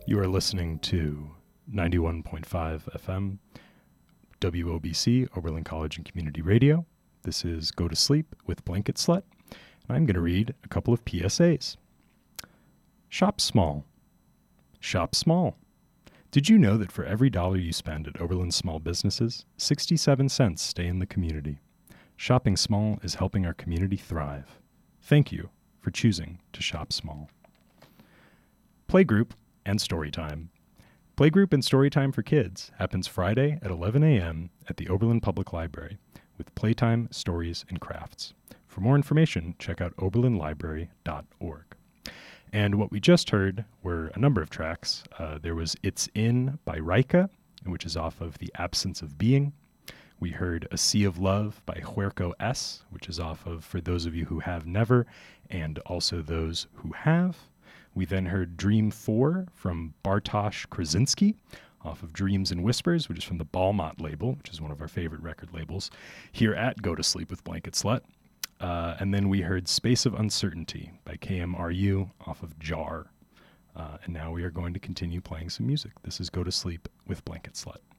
You are listening to 91.5 FM, WOBC, Oberlin College and Community Radio. This is Go to Sleep with Blanket Slut. I'm going to read a couple of PSAs. Shop small. Shop small. Did you know that for every dollar you spend at Oberlin's small businesses, 67 cents stay in the community? Shopping small is helping our community thrive. Thank you for choosing to shop small. Playgroup and Storytime. Playgroup and Storytime for kids happens Friday at 11 a.m. at the Oberlin Public Library with playtime, stories, and crafts. For more information, check out oberlinlibrary.org. And what we just heard were a number of tracks. There was It's In by Raika, which is off of The Absence of Being. We heard A Sea of Love by Huerco S., which is off of For Those of You Who Have Never, and also Those Who Have. We then heard Dream 4 from Bartosz Krasinski, off of Dreams and Whispers, which is from the Balmont label, which is one of our favorite record labels, here at Go to Sleep with Blanket Slut. And then we heard Space of Uncertainty by KMRU off of Jar. And now we are going to continue playing some music. This is Go to Sleep with Blanket Slut.